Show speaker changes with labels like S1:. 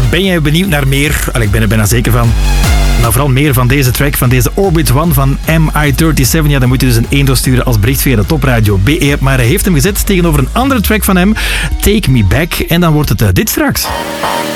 S1: Ben jij benieuwd naar meer? Ik ben er bijna zeker van. Nou, vooral meer van deze track, van deze Orbit One van MI37. Ja, dan moet je dus een 1 doorsturen als bericht via de Topradio BE. Maar hij heeft hem gezet tegenover een andere track van hem, Take Me Back. En dan wordt het dit straks.